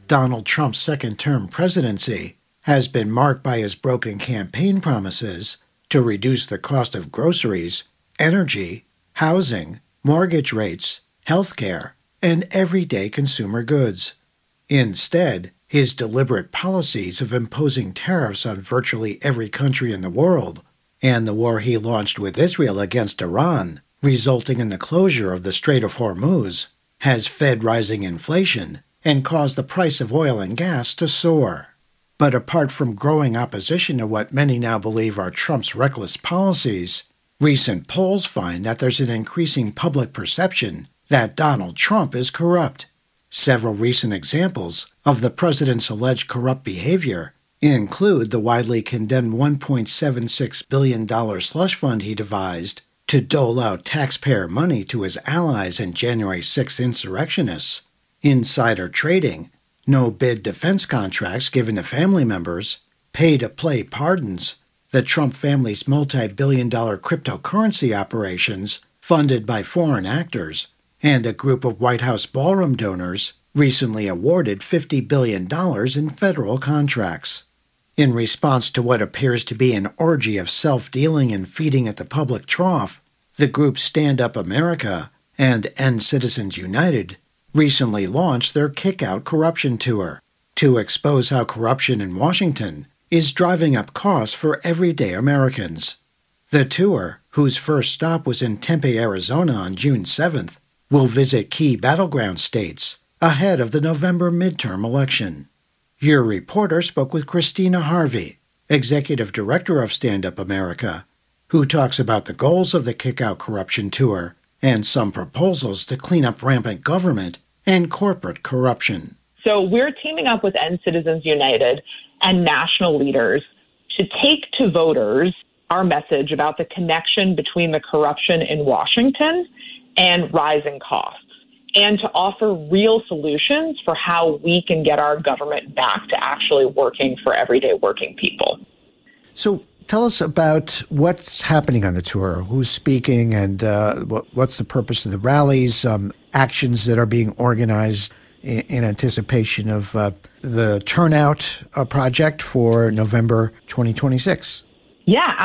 Donald Trump's second-term presidency has been marked by his broken campaign promises to reduce the cost of groceries, energy, housing, mortgage rates, healthcare, and everyday consumer goods. Instead, his deliberate policies of imposing tariffs on virtually every country in the world, and the war he launched with Israel against Iran, resulting in the closure of the Strait of Hormuz, has fed rising inflation and caused the price of oil and gas to soar. But apart from growing opposition to what many now believe are Trump's reckless policies, recent polls find that there's an increasing public perception that Donald Trump is corrupt. Several recent examples of the president's alleged corrupt behavior include the widely condemned $1.76 billion slush fund he devised to dole out taxpayer money to his allies and January 6 insurrectionists, insider trading, no-bid defense contracts given to family members, pay-to-play pardons, the Trump family's multi-billion-dollar cryptocurrency operations funded by foreign actors, and a group of White House ballroom donors recently awarded $50 billion in federal contracts. In response to what appears to be an orgy of self-dealing and feeding at the public trough, the groups Stand Up America and End Citizens United recently launched their Kick Out Corruption Tour to expose how corruption in Washington is driving up costs for everyday Americans. The tour, whose first stop was in Tempe, Arizona on June 7th, will visit key battleground states ahead of the November midterm election. Your reporter spoke with Christina Harvey, Executive Director of Stand Up America, who talks about the goals of the Kick Out Corruption Tour and some proposals to clean up rampant government and corporate corruption. So we're teaming up with End Citizens United and national leaders to take to voters our message about the connection between the corruption in Washington and rising costs, and to offer real solutions for how we can get our government back to actually working for everyday working people. So tell us about what's happening on the tour, who's speaking, and what's the purpose of the rallies, actions that are being organized in anticipation of the Turnout project for November 2026. Yeah,